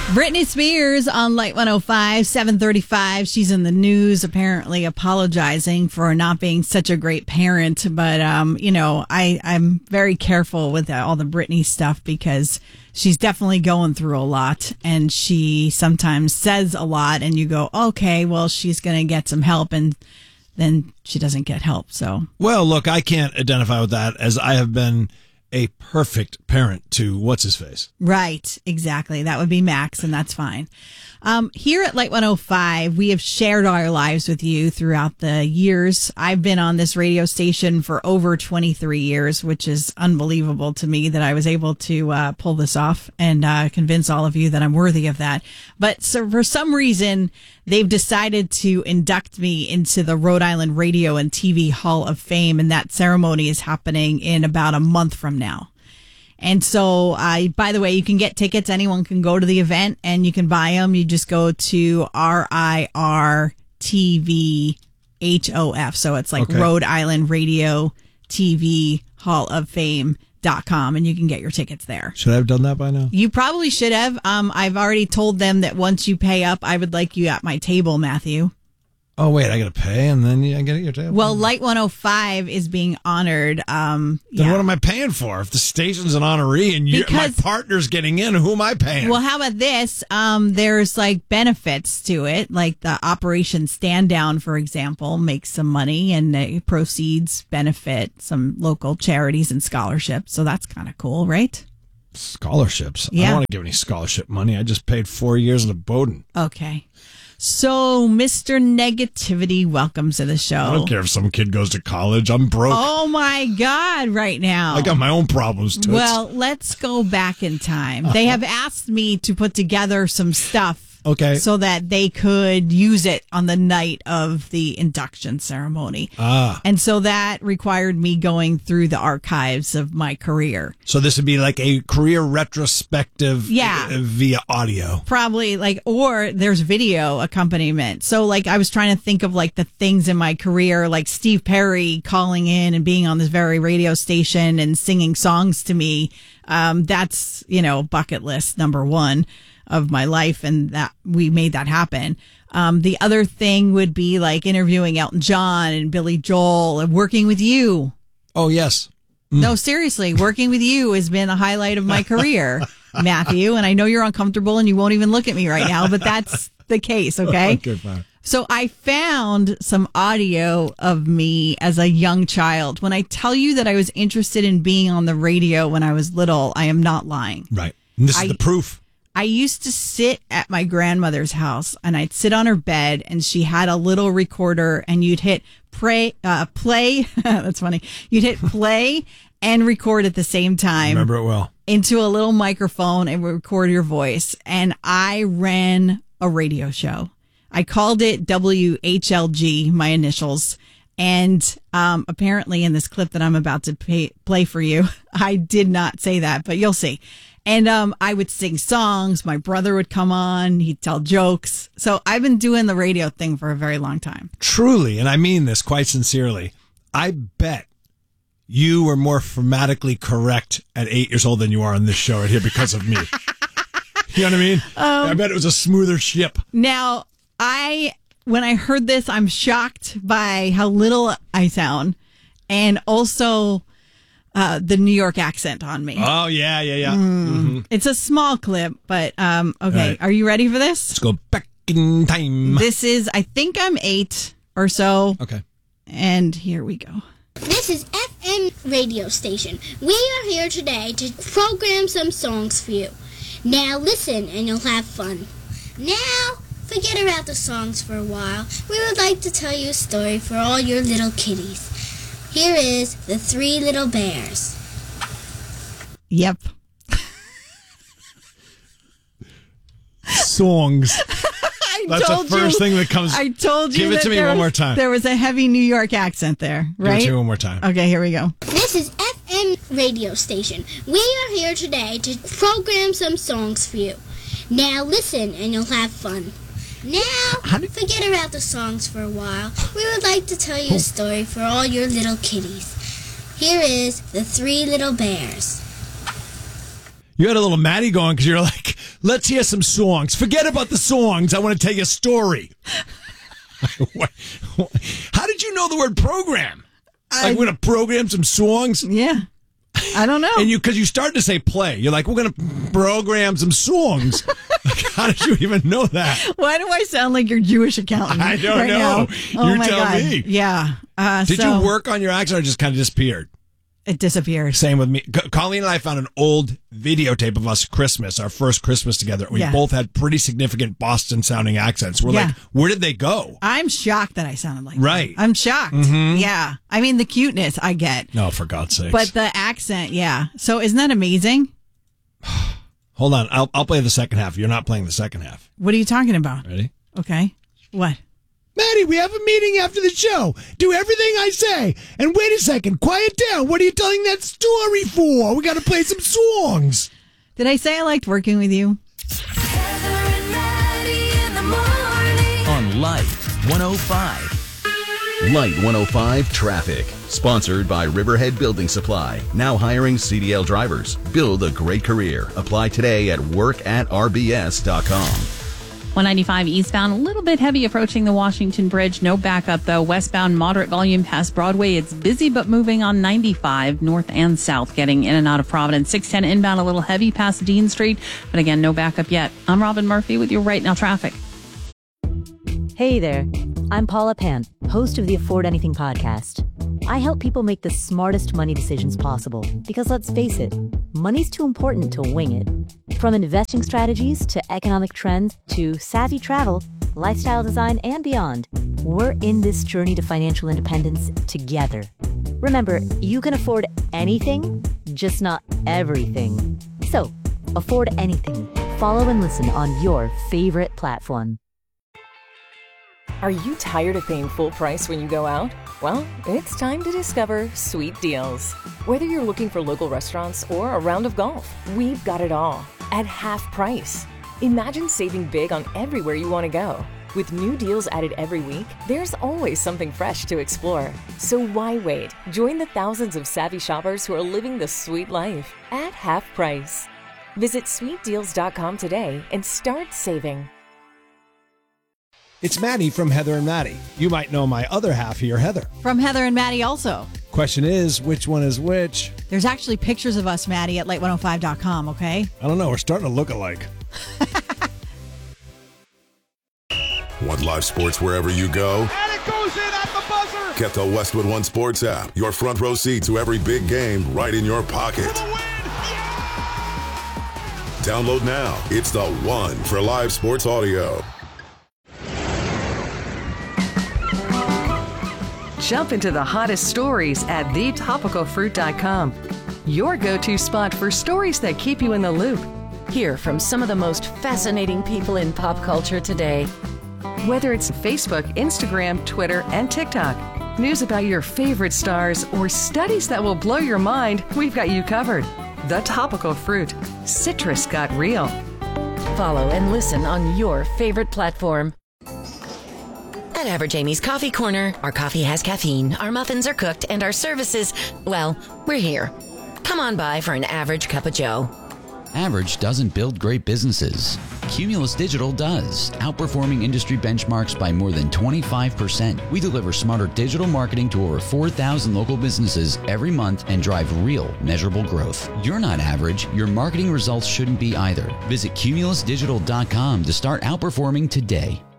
Britney Spears on Light 105, 7:35. She's in the news, apparently apologizing for not being such a great parent. But, I'm very careful with all the Britney stuff because she's definitely going through a lot. And she sometimes says a lot and you go, okay, well, she's going to get some help. And then she doesn't get help. So, well, look, I can't identify with that as I have been a perfect parent to what's-his-face. Right, exactly. That would be Max, and that's fine. Here at Light 105, we have shared our lives with you throughout the years. I've been on this radio station for over 23 years, which is unbelievable to me that I was able to pull this off and convince all of you that I'm worthy of that. But so for some reason, they've decided to induct me into the Rhode Island Radio and TV Hall of Fame, and that ceremony is happening in about a month from now. And so, by the way, you can get tickets. Anyone can go to the event and you can buy them. You just go to RIRTVHOF. So it's like Rhode Island Radio TV Hall of Fame.com, and you can get your tickets there. Should I have done that by now? You probably should have. I've already told them that once you pay up, I would like you at my table, Matthew. Oh, wait, I got to pay and then I get at your table? Well, Light 105 is being honored. Then what am I paying for? If the station's an honoree and my partner's getting in, who am I paying? Well, how about this? There's like benefits to it, like the Operation Stand Down, for example, makes some money and the proceeds benefit some local charities and scholarships. So that's kind of cool, right? Scholarships? Yeah. I don't want to give any scholarship money. I just paid 4 years in a Bowdoin. Okay. So, Mr. Negativity, welcome to the show. I don't care if some kid goes to college. I'm broke. Oh, my God, right now. I got my own problems, too. Well, let's go back in time. They have asked me to put together some stuff. Okay. So that they could use it on the night of the induction ceremony. And so that required me going through the archives of my career. So this would be like a career retrospective via audio. Probably or there's video accompaniment. So I was trying to think of the things in my career, like Steve Perry calling in and being on this very radio station and singing songs to me. That's, bucket list number one of my life, and that we made that happen. The other thing would be interviewing Elton John and Billy Joel and working with you. Oh, yes. No, seriously, working with you has been a highlight of my career, Matthew, and I know you're uncomfortable and you won't even look at me right now, but that's the case, okay? Okay, fine. So I found some audio of me as a young child. When I tell you that I was interested in being on the radio when I was little, I am not lying. Right. And this is the proof. I used to sit at my grandmother's house and I'd sit on her bed and she had a little recorder and you'd hit play. That's funny. You'd hit play and record at the same time. Remember it well. Into a little microphone and record your voice. And I ran a radio show. I called it WHLG, my initials. And apparently in this clip that I'm about to play for you, I did not say that, but you'll see. And I would sing songs. My brother would come on. He'd tell jokes. So I've been doing the radio thing for a very long time. Truly, and I mean this quite sincerely, I bet you were more phonetically correct at 8 years old than you are on this show right here because of me. You know what I mean? I bet it was a smoother ship. Now, when I heard this, I'm shocked by how little I sound. And also the New York accent on me. Oh, yeah. Mm-hmm. It's a small clip, but okay. Right. Are you ready for this? Let's go back in time. This is, I think I'm 8 or so. Okay. And here we go. This is FM radio station. We are here today to program some songs for you. Now listen and you'll have fun. Now, forget about the songs for a while. We would like to tell you a story for all your little kitties. Here is The Three Little Bears. Yep. Songs. That's the first thing that comes. I told you. Give it to me one more time. There was a heavy New York accent there, right? Give it to me one more time. Okay, here we go. This is FM radio station. We are here today to program some songs for you. Now listen and you'll have fun. Now, forget about the songs for a while. We would like to tell you a story for all your little kitties. Here is The Three Little Bears. You had a little Maddie going because you're like, Let's hear some songs. Forget about the songs. I want to tell you a story. How did you know the word program? Like, we're going to program some songs? Yeah. I don't know. And because you started to say play. You're like, we're going to program some songs. Like, how did you even know that? Why do I sound like your Jewish accountant? I don't right know. Now? You tell me. Yeah. Did you work on your accent or just kind of disappeared? It disappeared. Same with me. Colleen and I found an old videotape of us Christmas, our first Christmas together. We both had pretty significant Boston-sounding accents. We're like, where did they go? I'm shocked that I sounded like that. I'm shocked. Mm-hmm. Yeah. I mean, the cuteness I get. No, for God's sakes. But the accent, yeah. So isn't that amazing? Hold on. I'll play the second half. You're not playing the second half. What are you talking about? Ready? Okay. What? Maddie, we have a meeting after the show. Do everything I say. And wait a second. Quiet down. What are you telling that story for? We got to play some songs. Did I say I liked working with you? Heather and Maddie in the morning. On Light 105. Light 105 Traffic. Sponsored by Riverhead Building Supply. Now hiring CDL drivers. Build a great career. Apply today at workatrbs.com. 195 eastbound, a little bit heavy approaching the Washington Bridge. No backup, though. Westbound, moderate volume past Broadway. It's busy, but moving on 95, north and south, getting in and out of Providence. 610 inbound, a little heavy past Dean Street. But again, no backup yet. I'm Robin Murphy with your Right Now traffic. Hey there. I'm Paula Pant, host of the Afford Anything podcast. I help people make the smartest money decisions possible because, let's face it, money's too important to wing it. From investing strategies to economic trends to savvy travel, lifestyle design, and beyond, we're in this journey to financial independence together. Remember, you can afford anything, just not everything. So, afford anything. Follow and listen on your favorite platform. Are you tired of paying full price when you go out? Well, it's time to discover Sweet Deals. Whether you're looking for local restaurants or a round of golf, we've got it all at half price. Imagine saving big on everywhere you want to go. With new deals added every week, there's always something fresh to explore. So why wait? Join the thousands of savvy shoppers who are living the sweet life at half price. Visit sweetdeals.com today and start saving. It's Maddie from Heather and Maddie. You might know my other half here, Heather. From Heather and Maddie also. Question is, which one is which? There's actually pictures of us, Maddie, at light105.com, okay? I don't know. We're starting to look alike. Want live sports wherever you go? And it goes in at the buzzer! Get the Westwood One Sports app. Your front row seat to every big game right in your pocket. For the win! Download now. It's the one for live sports audio. Jump into the hottest stories at thetopicalfruit.com. Your go-to spot for stories that keep you in the loop. Hear from some of the most fascinating people in pop culture today. Whether it's Facebook, Instagram, Twitter, and TikTok, news about your favorite stars, or studies that will blow your mind, we've got you covered. The Topical Fruit. Citrus got real. Follow and listen on your favorite platform. At Average Amy's Coffee Corner, our coffee has caffeine, our muffins are cooked, and our services, well, we're here. Come on by for an average cup of joe. Average doesn't build great businesses. Cumulus Digital does, outperforming industry benchmarks by more than 25%. We deliver smarter digital marketing to over 4,000 local businesses every month and drive real, measurable growth. You're not average. Your marketing results shouldn't be either. Visit cumulusdigital.com to start outperforming today.